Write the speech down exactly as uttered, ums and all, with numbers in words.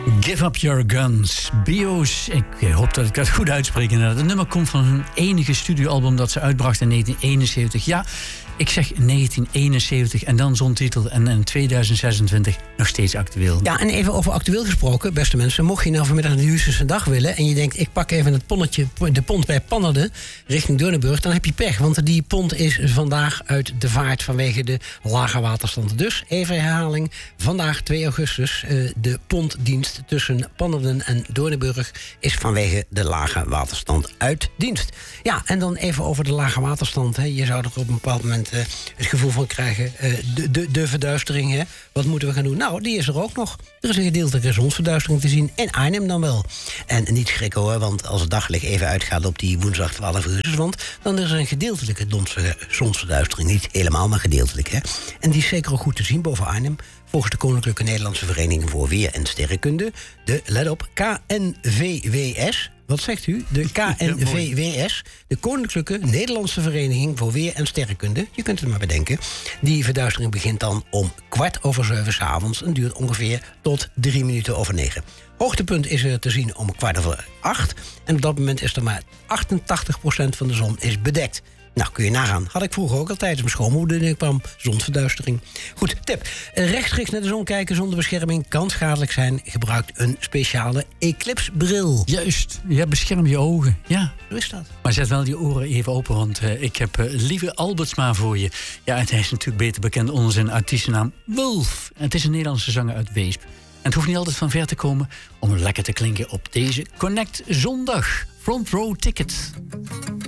Give Up Your Guns. Bio's, ik hoop dat ik dat goed uitspreek. Het nummer komt van hun enige studioalbum dat ze uitbracht in negentien eenenzeventig. Ja, ik zeg negentien eenenzeventig en dan zo'n titel. En in tweeduizend zesentwintig nog steeds actueel. Ja, en even over actueel gesproken, beste mensen. Mocht je nou vanmiddag naar de Huizense dag willen en je denkt, ik pak even het ponnetje, de pont bij Pannerden richting Deurnenburg, dan heb je pech. Want die pont is vandaag uit de vaart vanwege de lage waterstand. Dus, even herhaling, vandaag twee augustus, uh, de pontdienst tussen Pannerden en Deurnenburg is vanwege de lage waterstand uit dienst. Ja, en dan even over de lage waterstand. Hè. Je zou er op een bepaald moment uh, het gevoel van krijgen, uh, de, de, de verduistering, hè. Wat moeten we gaan doen? Nou, die is er ook nog. Er is een gedeeltelijke zonsverduistering te zien in Arnhem dan wel. En niet schrikken hoor, want als het daglicht even uitgaat op die woensdag twaalf uur, dan is er een gedeeltelijke zonsverduistering. Niet helemaal, maar gedeeltelijk. Hè. En die is zeker ook goed te zien boven Arnhem. Volgens de Koninklijke Nederlandse Vereniging voor Weer en Sterrenkunde, de, let op, K N V W S. Wat zegt u? De K N V W S, de Koninklijke Nederlandse Vereniging voor Weer en Sterrenkunde. Je kunt het maar bedenken. Die verduistering begint dan om kwart over zeven 's avonds en duurt ongeveer tot drie minuten over negen. Hoogtepunt is er te zien om kwart over acht. En op dat moment is er maar achtentachtig procent van de zon is bedekt. Nou, kun je nagaan. Had ik vroeger ook al tijdens mijn schoonmoeder en ik kwam zonsverduistering. Goed, tip. Rechtstreeks naar de zon kijken zonder bescherming kan schadelijk zijn. Gebruik een speciale eclipsbril. Juist. Ja, bescherm je ogen. Ja. Zo is dat. Maar zet wel die oren even open, want uh, ik heb uh, Lieve Albertsma voor je. Ja, en hij is natuurlijk beter bekend onder zijn artiestennaam Wulf. En het is een Nederlandse zanger uit Weesp. En het hoeft niet altijd van ver te komen om lekker te klinken op deze Connect Zondag. Front Row Ticket.